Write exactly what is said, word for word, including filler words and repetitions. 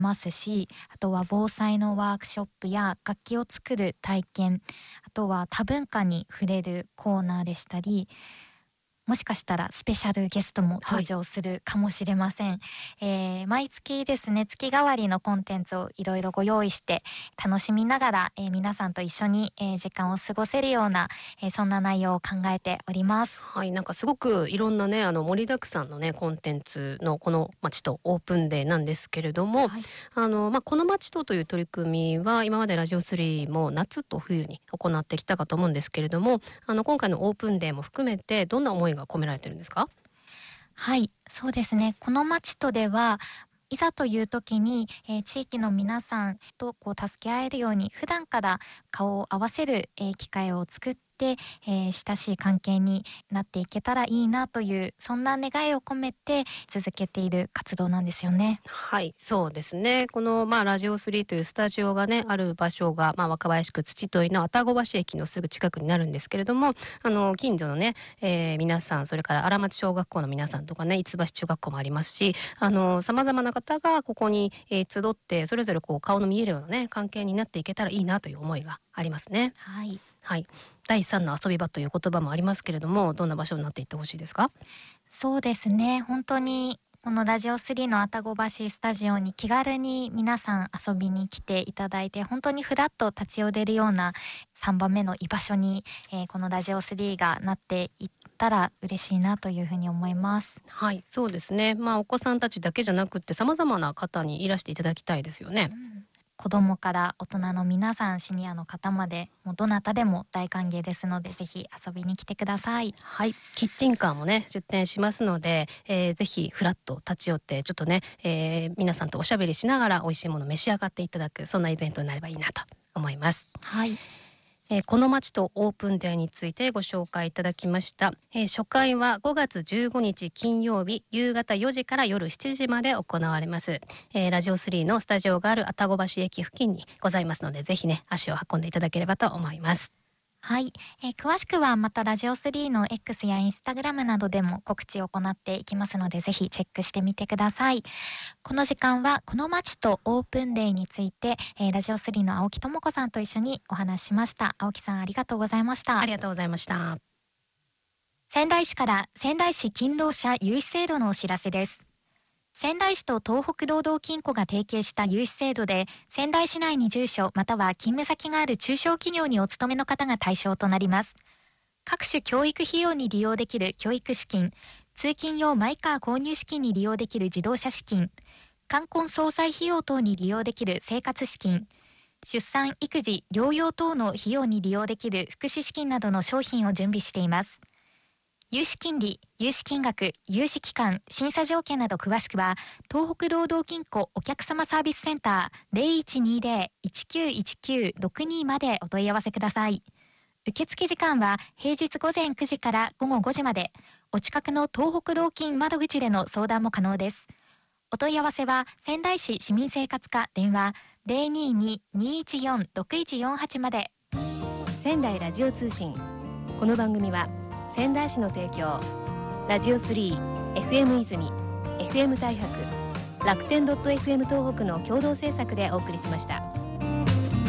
ますし、あとは防災のワークショップや楽器を作る体験、あとは多文化に触れるコーナーでしたり、もしかしたらスペシャルゲストも登はい。 場するかもしれません。えー毎月ですね、月替わりのコンテンツをいろいろご用意して楽しみながら、えー皆さんと一緒に、えー時間を過ごせるような、えーそんな内容を考えております。 はい、なんかすごくいろんなね、あの盛りだくさんのね、コンテンツのこの街とオープンデーなんですけれども、 はい。 あの、まあ、この街とという取り組みは、今までラジオスリーも夏と冬に行ってきたかと思うんですけれども、あの、今回のオープンデーも含めて、どんな思いが込められてるんですか？ はい、そうですね。この町とでは、いざという時に、えー地域の皆さんとこう助け合えるように、普段から顔を合わせる、えー機会を作って、えー親しい関係になっていけたらいいなという、そんな願いを込めて続けている活動なんですよね。 はい、そうですね。この、まあ、ラジオスリーというスタジオがね、ある場所が、まあ、若林区土問の愛宕橋駅のすぐ近くになるんですけれども、あの、近所のね、えー皆さん、それから荒町小学校の皆さんとかね、五橋中学校もありますし、あの、様々な方がここに、えー集って、それぞれこう、顔の見えるようなね、関係になっていけたらいいなという思いがありますね。 はい。 はい。第三の遊び場という言葉もありますけれども、どんな場所になっていってほしいですか？ そうですね。本当にこのラジオスリーの愛宕橋スタジオに気軽に皆さん遊びに来ていただいて、本当にフラッと立ち寄れるようなさんばんめの居場所に、えーこのラジオスリーがなっていったら嬉しいなというふうに思います。 はい、そうですね。まあ、お子さんたちだけじゃなくって、様々な方にいらしていただきたいですよね。 うん、子供から大人の皆さん、シニアの方まで、もうどなたでも大歓迎ですので、ぜひ遊びに来てください。 はい、キッチンカーもね、出店しますので、えーぜひフラッと立ち寄って、ちょっとね、えー皆さんとおしゃべりしながら美味しいもの召し上がっていただく、そんなイベントになればいいなと思います。 はい。 えーこの街とオープンデーについてご紹介いただきました。えー初回はごがつじゅうごにち金曜日夕方よじから夜しちじまで行われます。えーラジオスリーのスタジオがある愛宕橋駅付近にございますので、ぜひね、足を運んでいただければと思います。 はい、えー詳しくはまたラジオスリーの X やインスタグラムなどでも告知を行っていきますので、ぜひチェックしてみてください。この時間はこの街とオープンデーについて、えーラジオスリーの青木智子さんと一緒にお話ししました。青木さん、ありがとうございました。 ありがとうございました。 仙台市から仙台市勤労者融資制度のお知らせです。仙台市と東北労働金庫が提携した融資制度で、仙台市内に住所または勤務先がある中小企業にお勤めの方が対象となります。各種教育費用に利用できる教育資金、通勤用マイカー購入資金に利用できる自動車資金、冠婚葬祭費用等に利用できる生活資金、出産・育児・療養等の費用に利用できる福祉資金などの商品を準備しています。融資金利、融資金額、融資期間、審査条件など詳しくは、東北労働金庫お客様サービスセンター ゼロいちにゼロ いちきゅういちきゅうろくに までお問い合わせください。受付時間は平日午前くじから午後ごじまで、お近くの東北労金窓口での相談も可能です。お問い合わせは仙台市市民生活課電話 ゼロにーにーにーいちよんろくいちよんはち まで。 仙台ラジオ通信。この番組は仙台市の提供、ラジオスリー、エフエム 泉、エフエム 大白、楽天 .フム 東北の共同制作でお送りしました。